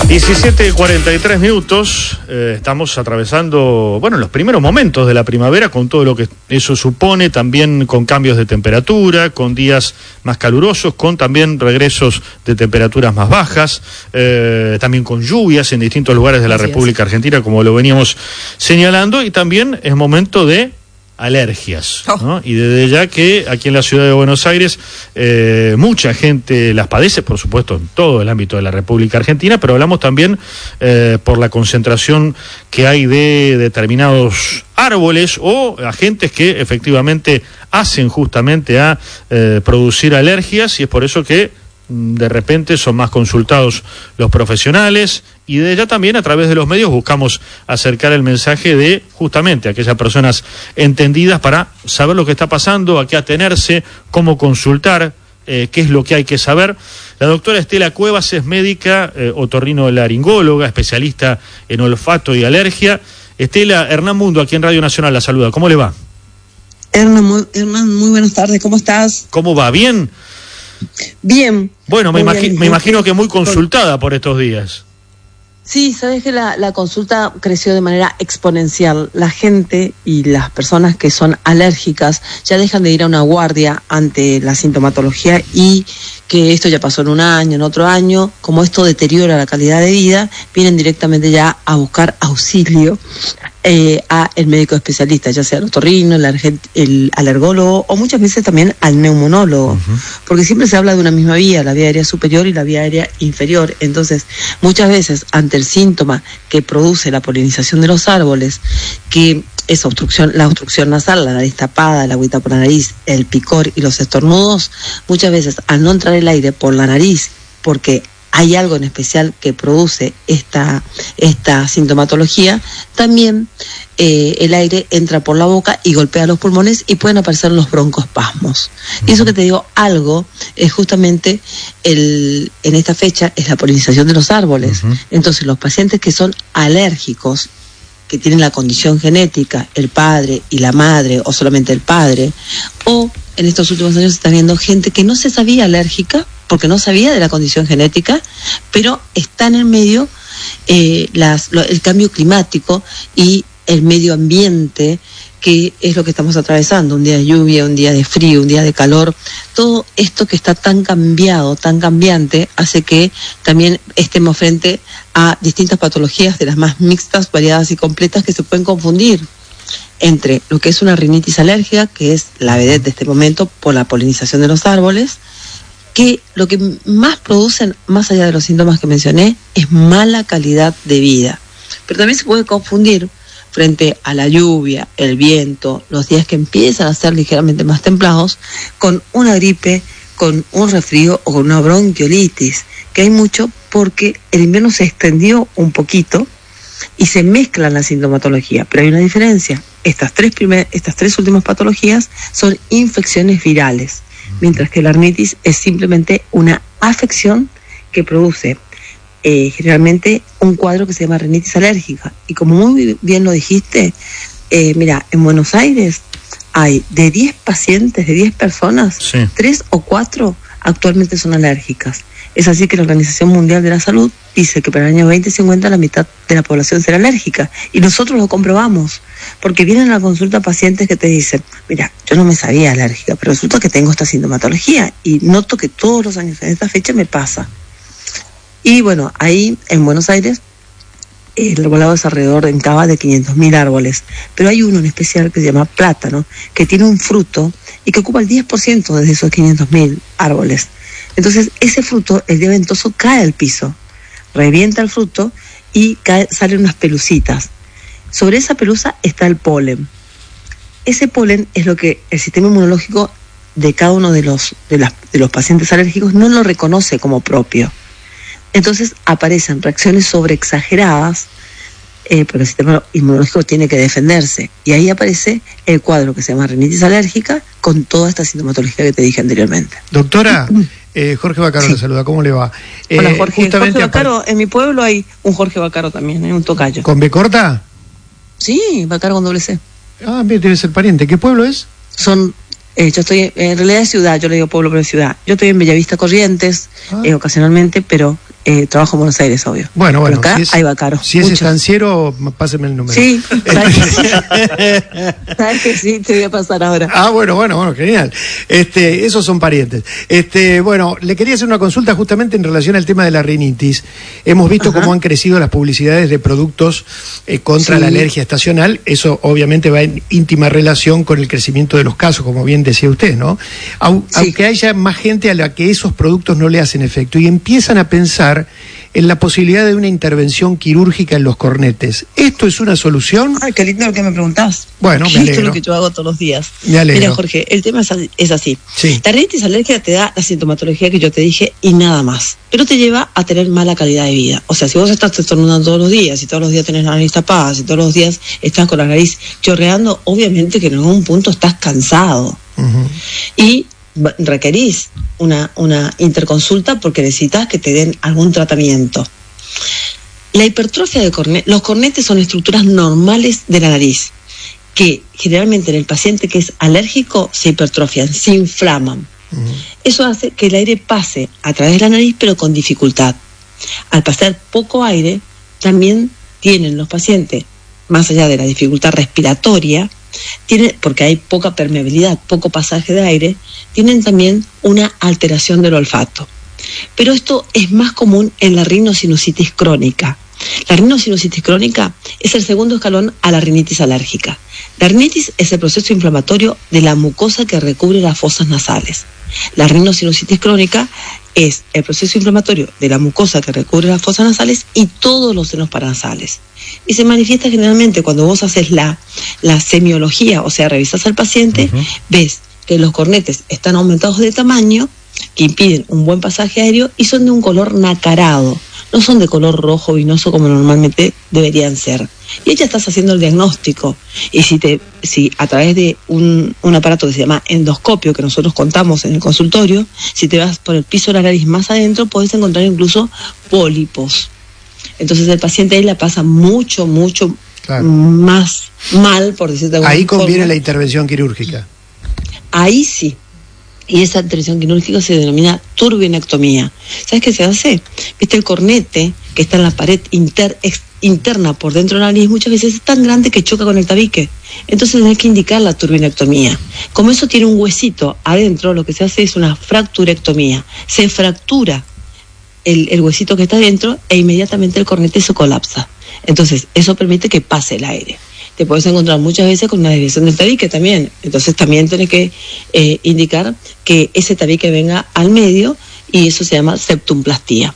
17:43, estamos atravesando, los primeros momentos de la primavera con todo lo que eso supone, también con cambios de temperatura, con días más calurosos, con también regresos de temperaturas más bajas, también con lluvias en distintos lugares de la República Argentina, como lo veníamos señalando, y también es momento de alergias, ¿no? Y desde ya que aquí en la ciudad de Buenos Aires mucha gente las padece, por supuesto, en todo el ámbito de la República Argentina, pero hablamos también por la concentración que hay de determinados árboles o agentes que efectivamente hacen justamente a producir alergias, y es por eso que de repente son más consultados los profesionales, y de ella también a través de los medios buscamos acercar el mensaje de justamente aquellas personas entendidas para saber lo que está pasando, a qué atenerse, cómo consultar, qué es lo que hay que saber. La doctora Estela Cuevas es médica, otorrinolaringóloga, especialista en olfato y alergia. Estela, Hernán Mundo aquí en Radio Nacional la saluda. ¿Cómo le va? Hernán, muy buenas tardes, ¿cómo estás? ¿Cómo va? ¿Bien? Bien. Bueno, me imagino que muy consultada por estos días. Sí, sabes que la consulta creció de manera exponencial. La gente y las personas que son alérgicas ya dejan de ir a una guardia ante la sintomatología, y que esto ya pasó en un año, en otro año, como esto deteriora la calidad de vida, vienen directamente ya a buscar auxilio a el médico especialista, ya sea el otorrino, el alergólogo, o muchas veces también al neumonólogo, porque siempre se habla de una misma vía, la vía aérea superior y la vía aérea inferior. Entonces, muchas veces ante el síntoma que produce la polinización de los árboles, que es la obstrucción nasal, la nariz tapada, la agüita por la nariz, el picor y los estornudos, muchas veces al no entrar el aire por la nariz, porque hay algo en especial que produce esta sintomatología, también el aire entra por la boca y golpea los pulmones y pueden aparecer los broncoespasmos. Y eso que te digo, algo es justamente en esta fecha es la polinización de los árboles. Entonces los pacientes que son alérgicos, que tienen la condición genética, el padre y la madre, o solamente el padre, o en estos últimos años se está viendo gente que no se sabía alérgica, porque no sabía de la condición genética, pero está en el medio el cambio climático y el medio ambiente, que es lo que estamos atravesando, un día de lluvia, un día de frío, un día de calor. Todo esto que está tan cambiado, tan cambiante, hace que también estemos frente a distintas patologías, de las más mixtas, variadas y completas, que se pueden confundir entre lo que es una rinitis alérgica, que es la vedette de este momento por la polinización de los árboles, que lo que más producen, más allá de los síntomas que mencioné, es mala calidad de vida. Pero también se puede confundir frente a la lluvia, el viento, los días que empiezan a ser ligeramente más templados, con una gripe, con un resfrío o con una bronquiolitis, que hay mucho porque el invierno se extendió un poquito y se mezclan la sintomatología, pero hay una diferencia. Estas tres últimas patologías son infecciones virales, mientras que la rinitis es simplemente una afección que produce generalmente un cuadro que se llama rinitis alérgica. Y como muy bien lo dijiste, mira, en Buenos Aires hay de 10 pacientes, de 10 personas, 3 o 4 actualmente son alérgicas. Es así que la Organización Mundial de la Salud dice que para el año 2050 la mitad de la población será alérgica. Y nosotros lo comprobamos, porque vienen a la consulta pacientes que te dicen, mira, yo no me sabía alérgica, pero resulta que tengo esta sintomatología y noto que todos los años en esta fecha me pasa. Y bueno, ahí en Buenos Aires el arbolado es alrededor en Cava de 500.000 árboles, pero hay uno en especial que se llama plátano, que tiene un fruto y que ocupa el 10% de esos 500.000 árboles. Entonces ese fruto, el día ventoso, cae al piso, revienta el fruto y salen unas pelucitas. Sobre esa pelusa está el polen. Ese polen es lo que el sistema inmunológico de cada uno de los pacientes alérgicos no lo reconoce como propio. Entonces aparecen reacciones sobreexageradas, porque el sistema inmunológico tiene que defenderse. Y ahí aparece el cuadro que se llama rinitis alérgica, con toda esta sintomatología que te dije anteriormente. Doctora, Jorge Bacaro le saluda, ¿cómo le va? Hola Jorge. Jorge Bacaro, en mi pueblo hay un Jorge Bacaro también, hay un tocayo. ¿Con B corta? Sí, Bacaro con doble C. Ah, bien, debe ser pariente. ¿Qué pueblo es? Yo estoy, en realidad es ciudad, yo le digo pueblo, pero es ciudad. Yo estoy en Bellavista Corrientes, ocasionalmente, pero trabajo en Buenos Aires, obvio. Bueno, pero acá hay Bacaro. Si es estanciero, páseme el número. Sí, sabes que sí, te voy a pasar ahora. Bueno, genial. Esos son parientes. Bueno, le quería hacer una consulta justamente en relación al tema de la rinitis. Hemos visto cómo han crecido las publicidades de productos contra la alergia estacional. Eso obviamente va en íntima relación con el crecimiento de los casos, como bien decía usted, ¿no? Aunque haya más gente a la que esos productos no le hacen efecto y empiezan a pensar en la posibilidad de una intervención quirúrgica en los cornetes. ¿Esto es una solución? Ay, qué lindo lo que me preguntás. Bueno, me alegro. Esto es lo que yo hago todos los días. Me alegro. Mira, Jorge, el tema es así. Sí. La rinitis alérgica te da la sintomatología que yo te dije y nada más. Pero te lleva a tener mala calidad de vida. O sea, si vos estás estornudando todos los días, si todos los días tenés la nariz tapada, si todos los días estás con la nariz chorreando, obviamente que en algún punto estás cansado. Y requerís una interconsulta porque necesitas que te den algún tratamiento. La hipertrofia de los cornetes son estructuras normales de la nariz que generalmente en el paciente que es alérgico se hipertrofian, se inflaman. Eso hace que el aire pase a través de la nariz pero con dificultad. Al pasar poco aire, también tienen los pacientes, más allá de la dificultad respiratoria, porque hay poca permeabilidad, poco pasaje de aire, tienen también una alteración del olfato. Pero esto es más común en la rinosinusitis crónica. La rinosinusitis crónica es el segundo escalón a la rinitis alérgica. La rinitis es el proceso inflamatorio de la mucosa que recubre las fosas nasales. La rinosinusitis crónica es el proceso inflamatorio de la mucosa que recubre las fosas nasales y todos los senos paranasales. Y se manifiesta generalmente cuando vos haces la semiología, o sea, revisas al paciente, ves que los cornetes están aumentados de tamaño, que impiden un buen pasaje aéreo y son de un color nacarado. No son de color rojo vinoso como normalmente deberían ser. Y ya estás haciendo el diagnóstico. Y si a través de un aparato que se llama endoscopio, que nosotros contamos en el consultorio, si te vas por el piso de la nariz más adentro, podés encontrar incluso pólipos. Entonces el paciente ahí la pasa mucho más mal, por decirte de alguna forma. Ahí conviene la intervención quirúrgica. Ahí sí. Y esa intervención quirúrgica se denomina turbinectomía. ¿Sabes qué se hace? Viste, el cornete que está en la pared interna por dentro de la nariz muchas veces es tan grande que choca con el tabique. Entonces tenés que indicar la turbinectomía. Como eso tiene un huesito adentro, lo que se hace es una fracturectomía. Se fractura el huesito que está adentro e inmediatamente el cornete se colapsa. Entonces eso permite que pase el aire. Te puedes encontrar muchas veces con una desviación del tabique también. Entonces también tenés que indicar que ese tabique venga al medio y eso se llama septumplastía.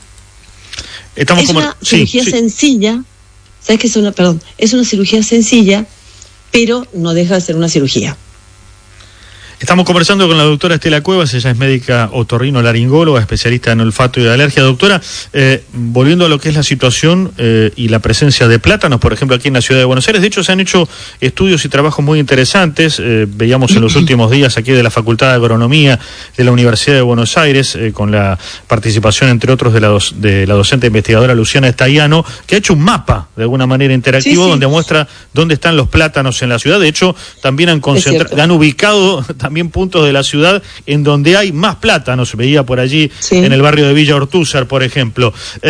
Es una cirugía sencilla. ¿Sabes qué es una? Perdón, es una cirugía sencilla, pero no deja de ser una cirugía. Estamos conversando con la doctora Estela Cuevas, ella es médica otorrinolaringóloga, especialista en olfato y de alergia. Doctora, volviendo a lo que es la situación y la presencia de plátanos, por ejemplo, aquí en la ciudad de Buenos Aires, de hecho se han hecho estudios y trabajos muy interesantes, veíamos en los últimos días aquí de la Facultad de Agronomía de la Universidad de Buenos Aires, con la participación, entre otros, de la docente investigadora Luciana Estaiano, que ha hecho un mapa, de alguna manera interactivo, donde muestra dónde están los plátanos en la ciudad. De hecho, también han ubicado también puntos de la ciudad en donde hay más plátanos. Veía por allí en el barrio de Villa Ortúzar, por ejemplo.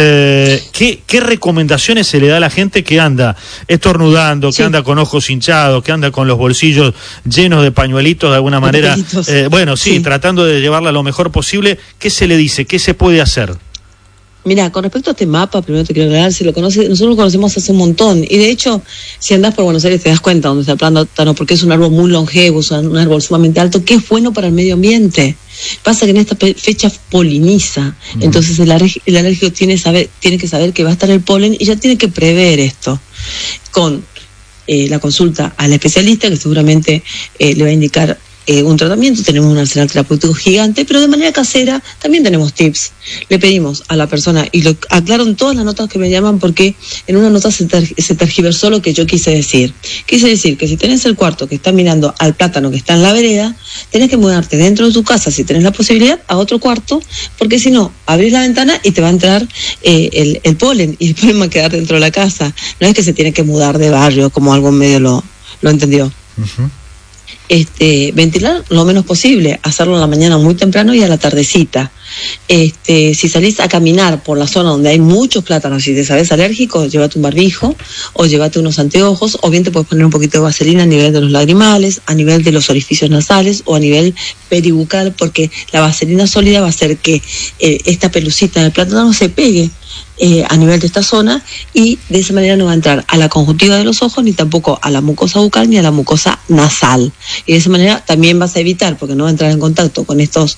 ¿Qué recomendaciones se le da a la gente que anda estornudando, que anda con ojos hinchados, que anda con los bolsillos llenos de pañuelitos de alguna manera? Tratando de llevarla lo mejor posible. ¿Qué se le dice? ¿Qué se puede hacer? Mira, con respecto a este mapa, primero te quiero aclarar, nosotros lo conocemos hace un montón, y de hecho, si andás por Buenos Aires te das cuenta dónde está el plátano, porque es un árbol muy longevo, es un árbol sumamente alto, que es bueno para el medio ambiente. Pasa que en esta fecha poliniza, entonces el alérgico tiene que saber que va a estar el polen y ya tiene que prever esto. Con la consulta al especialista, que seguramente le va a indicar un tratamiento, tenemos un arsenal terapéutico gigante, pero de manera casera también tenemos tips. Le pedimos a la persona, y lo aclaro en todas las notas que me llaman, porque en una nota se tergiversó lo que yo quise decir. Quise decir que si tenés el cuarto que está mirando al plátano que está en la vereda, tenés que mudarte dentro de tu casa, si tenés la posibilidad, a otro cuarto, porque si no, abrís la ventana y te va a entrar el polen, y el polen va a quedar dentro de la casa. No es que se tiene que mudar de barrio, como algo medio lo entendió. ventilar lo menos posible, hacerlo en la mañana muy temprano y a la tardecita. Si salís a caminar por la zona donde hay muchos plátanos y te sabes alérgico, llévate un barbijo o llévate unos anteojos, o bien te puedes poner un poquito de vaselina a nivel de los lagrimales, a nivel de los orificios nasales o a nivel peribucal, porque la vaselina sólida va a hacer que esta pelucita del plátano se pegue a nivel de esta zona, y de esa manera no va a entrar a la conjuntiva de los ojos, ni tampoco a la mucosa bucal, ni a la mucosa nasal. Y de esa manera también vas a evitar, porque no va a entrar en contacto con estas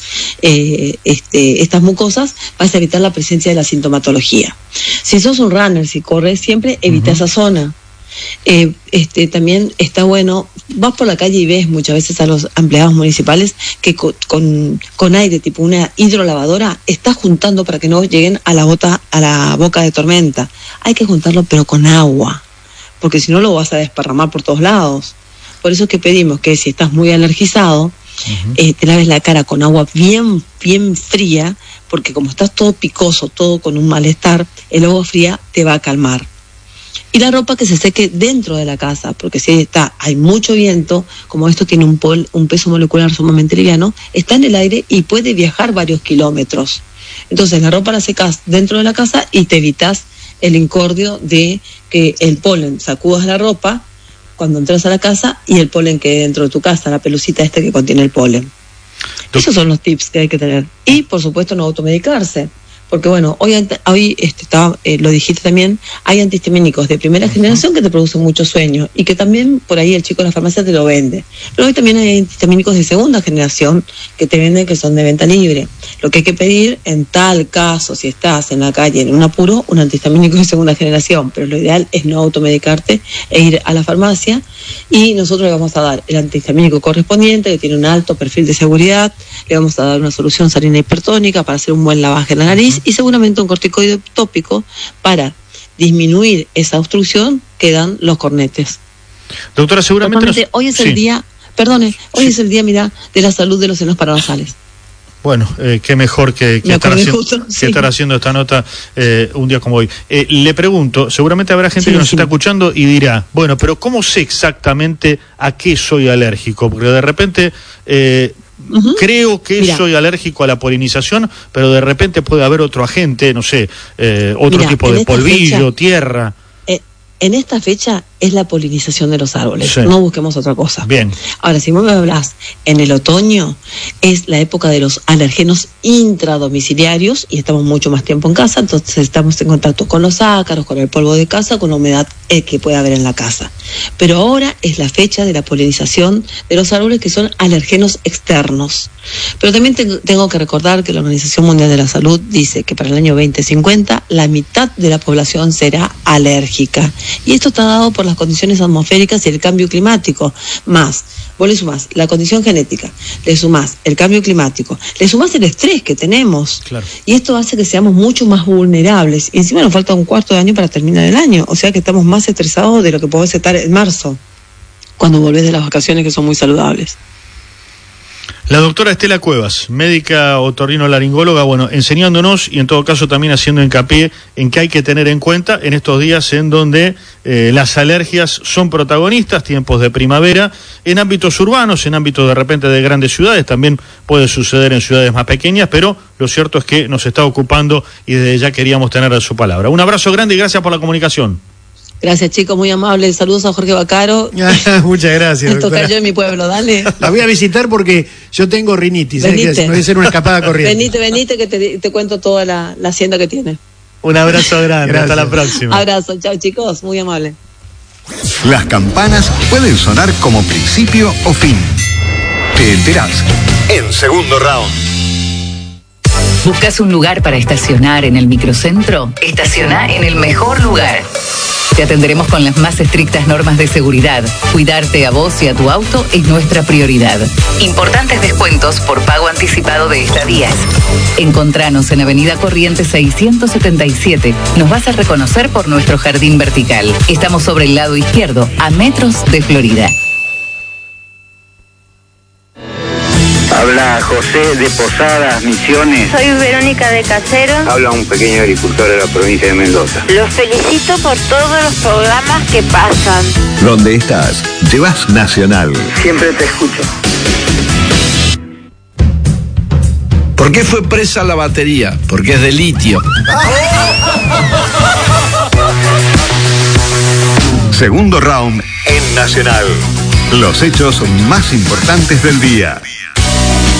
mucosas, vas a evitar la presencia de la sintomatología. Si sos un runner, si corres siempre, evita esa zona. También está bueno, vas por la calle y ves muchas veces a los empleados municipales que con aire tipo una hidrolavadora está juntando para que no lleguen a la boca de tormenta. Hay que juntarlo pero con agua, porque si no lo vas a desparramar por todos lados. Por eso es que pedimos que si estás muy alergizado, te laves la cara con agua bien, bien fría, porque como estás todo picoso, todo con un malestar, el agua fría te va a calmar. Y la ropa que se seque dentro de la casa, porque si hay mucho viento, como esto tiene un peso molecular sumamente liviano, está en el aire y puede viajar varios kilómetros. Entonces la ropa la secas dentro de la casa y te evitas el incordio de que el polen sacudas la ropa cuando entras a la casa y el polen que dentro de tu casa, la pelucita que contiene el polen. Esos son los tips que hay que tener. Y por supuesto no automedicarse. Porque bueno, hoy lo dijiste también, hay antihistamínicos de primera generación que te producen mucho sueño y que también por ahí el chico de la farmacia te lo vende. Pero hoy también hay antihistamínicos de segunda generación que te venden, que son de venta libre. Lo que hay que pedir en tal caso, si estás en la calle en un apuro, un antihistamínico de segunda generación, pero lo ideal es no automedicarte e ir a la farmacia, y nosotros le vamos a dar el antihistamínico correspondiente, que tiene un alto perfil de seguridad, le vamos a dar una solución salina hipertónica para hacer un buen lavaje en la nariz, y seguramente un corticoide tópico para disminuir esa obstrucción que dan los cornetes. Doctora, seguramente hoy es el día, es el día, mira, de la salud de los senos paranasales. Bueno, qué mejor que estar haciendo esta nota un día como hoy. Le pregunto, seguramente habrá gente que nos está escuchando y dirá, bueno, pero ¿cómo sé exactamente a qué soy alérgico? Porque de repente creo que soy alérgico a la polinización, pero de repente puede haber otro agente, no sé, tipo de polvillo, tierra. En esta fecha es la polinización de los árboles, no busquemos otra cosa. Bien. Ahora, si vos me hablas en el otoño, es la época de los alergenos intradomiciliarios y estamos mucho más tiempo en casa, entonces estamos en contacto con los ácaros, con el polvo de casa, con la humedad que puede haber en la casa. Pero ahora es la fecha de la polinización de los árboles, que son alergenos externos. Pero también tengo que recordar que la Organización Mundial de la Salud dice que para el año 2050 la mitad de la población será alérgica. Y esto está dado por las condiciones atmosféricas y el cambio climático. Más, vos le sumás la condición genética, le sumás el cambio climático, le sumás el estrés que tenemos. Claro. Y esto hace que seamos mucho más vulnerables. Y encima nos falta un cuarto de año para terminar el año. O sea que estamos más estresados de lo que podés estar en marzo, cuando volvés de las vacaciones, que son muy saludables. La doctora Estela Cuevas, médica otorrinolaringóloga, bueno, enseñándonos y en todo caso también haciendo hincapié en que hay que tener en cuenta en estos días en donde las alergias son protagonistas, tiempos de primavera, en ámbitos urbanos, en ámbitos de repente de grandes ciudades, también puede suceder en ciudades más pequeñas, pero lo cierto es que nos está ocupando y desde ya queríamos tener su palabra. Un abrazo grande y gracias por la comunicación. Gracias, chicos, muy amables. Saludos a Jorge Bacaro. Muchas gracias. Me toca yo en mi pueblo, dale. La voy a visitar porque yo tengo rinitis. Venite. Voy a hacer una escapada corriente. Venite, que te cuento toda la hacienda que tiene. Un abrazo grande. Hasta la próxima. Abrazo, chao, chicos, muy amable. Las campanas pueden sonar como principio o fin. Te enterás en segundo round. ¿Buscas un lugar para estacionar en el microcentro? Estaciona en el mejor lugar. Te atenderemos con las más estrictas normas de seguridad. Cuidarte a vos y a tu auto es nuestra prioridad. Importantes descuentos por pago anticipado de estadías. Encontranos en Avenida Corrientes 677. Nos vas a reconocer por nuestro jardín vertical. Estamos sobre el lado izquierdo, a metros de Florida. Habla José de Posadas, Misiones. Soy Verónica de Caseros. Habla un pequeño agricultor de la provincia de Mendoza. Los felicito por todos los programas que pasan. Donde estás, llevas Nacional. Siempre te escucho. ¿Por qué fue presa la batería? Porque es de litio. Segundo round en Nacional. Los hechos más importantes del día.